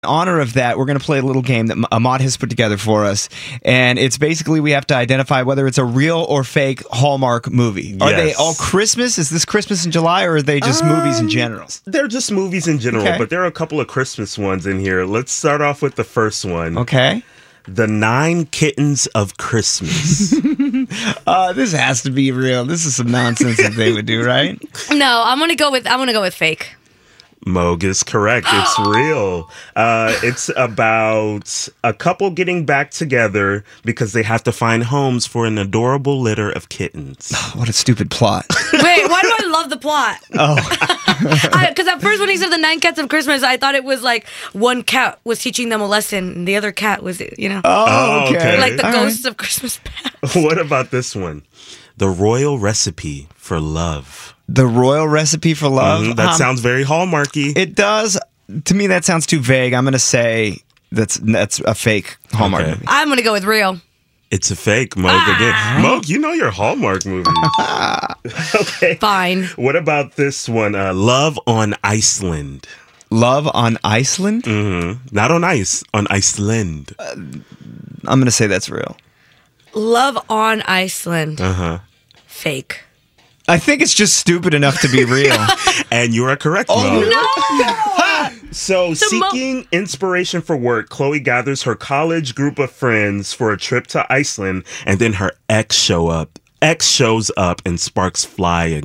In honor of that, we're going to play a little game that Ahmad has put together for us. And it's basically we have to identify whether it's a real or fake Hallmark movie. Are they all Christmas? Is this Christmas in July, or are they just movies in general? They're just movies in general, but there are a couple of Christmas ones in here. Let's start off with the first one. Okay. The 9 Kittens of Christmas. This has to be real. This is some nonsense that they would do, right? No, I'm gonna go with fake. Moog is correct. It's real. It's about a couple getting back together because they have to find homes for an adorable litter of kittens. What a stupid plot. Wait, why do I love the plot? Oh. Because at first when he said the 9 cats of Christmas, I thought it was like one cat was teaching them a lesson and the other cat was, Oh, okay. like the ghosts of Christmas past. What about this one? The Royal Recipe for Love. The Royal Recipe for Love? That sounds very Hallmarky. It does. To me, that sounds too vague. I'm going to say that's a fake Hallmark movie. I'm going to go with real. It's a fake, Moog, again. Moog, you know your Hallmark movies. Okay. Fine. What about this one? Love on Iceland. Love on Iceland? Not on ice, on Iceland. I'm going to say that's real. Love on Iceland. Fake. I think it's just stupid enough to be real. And you are correct, Oh, Moog. No! So, seeking inspiration for work, Chloe gathers her college group of friends for a trip to Iceland, and then her ex shows up and sparks fly again.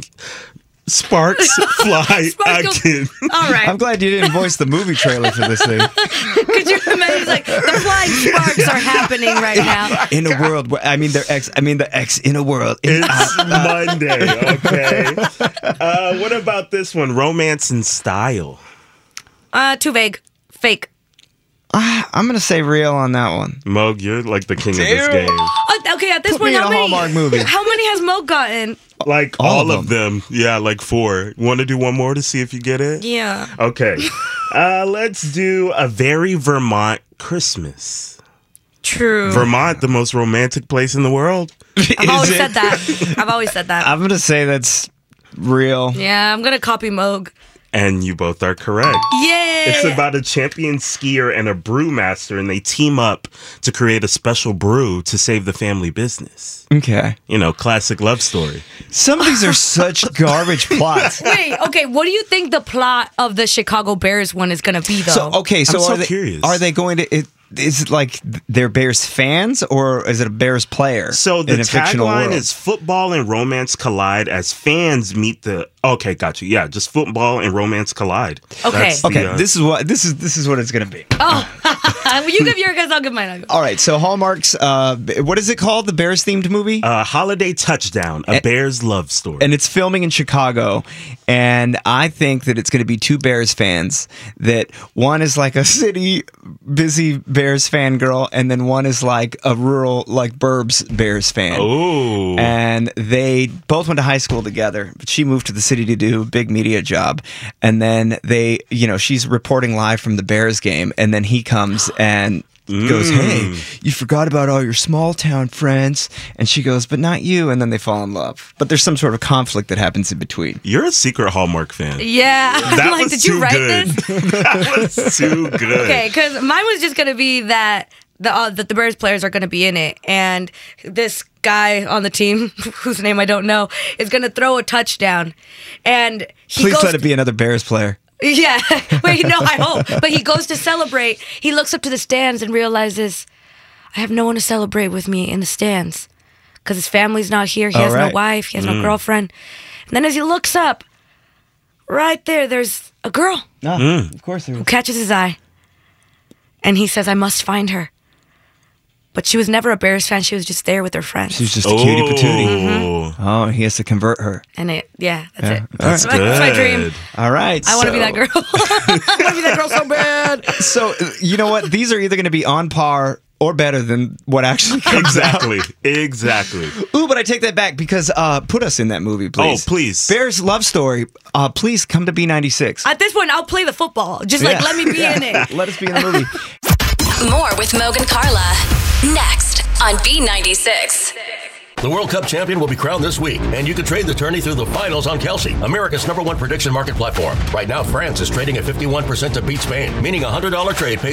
All right. I'm glad you didn't voice the movie trailer for this thing. Could you imagine, like, the flying sparks are happening right now. In a world where, the ex in a world. It's Monday, okay? What about this one? Romance and Style. Too vague. Fake. I'm going to say real on that one. Moog, you're like the king of this game. Okay, at this Put point, me in how a many Hallmark movie. How many has Mo gotten? Like all of them. Yeah, like 4. Want to do one more to see if you get it? Yeah. Okay. Let's do A Very Vermont Christmas. True. Vermont, the most romantic place in the world. I've always said that. I'm going to say that's real. Yeah, I'm going to copy Moog. And you both are correct. Yeah. It's about a champion skier and a brewmaster, and they team up to create a special brew to save the family business. Okay. Classic love story. Some of these are such garbage plots. Wait, okay, what do you think the plot of the Chicago Bears one is going to be, though? I'm so curious. Are they going to... Is it like they're Bears fans, or is it a Bears player? So the in a fictional tagline world? is football and romance collide as fans meet the... Okay, got you. Yeah, just football and romance collide. Okay. This is what it's going to be. Oh, you give your guess, I'll give mine. All right, so Hallmark's, what is it called? The Bears-themed movie? Holiday Touchdown, a Bears love story. And it's filming in Chicago, and I think that it's going to be 2 Bears fans, that one is like a city, busy Bears fan girl, and then one is like a rural, like burbs Bears fan. Oh. And they both went to high school together, but she moved to the city to do a big media job. And then she's reporting live from the Bears game, and then he comes and goes, "Hey, you forgot about all your small town friends." And she goes, "But not you." And then they fall in love. But there's some sort of conflict that happens in between. You're a secret Hallmark fan. Yeah. That like, was did you too write good. this? That was too good. Okay, because mine was just going to be that the Bears players are going to be in it, and this guy on the team, whose name I don't know, is going to throw a touchdown, and Please let it be another Bears player. Yeah, wait, no, I hope. But he goes to celebrate. He looks up to the stands and realizes, I have no one to celebrate with me in the stands because his family's not here. He has no wife. He has no girlfriend. And then as he looks up, right there's a girl. Of course there who catches his eye. And he says, I must find her. But she was never a Bears fan. She was just there with her friends. She was just a cutie patootie. Oh, he has to convert her. And that's it. That's good. That's my dream. All right. I want to be that girl. I want to be that girl so bad. So, you know what? These are either going to be on par or better than what actually comes out. Exactly. Ooh, but I take that back because put us in that movie, please. Oh, please. Bears love story. Please come to B96. At this point, I'll play the football. Just let me be in it. Let us be in the movie. More with Moog and Carla. Next on B96. The World Cup champion will be crowned this week, and you can trade the tourney through the finals on Kelsey, America's #1 prediction market platform. Right now, France is trading at 51% to beat Spain, meaning a $100 trade pays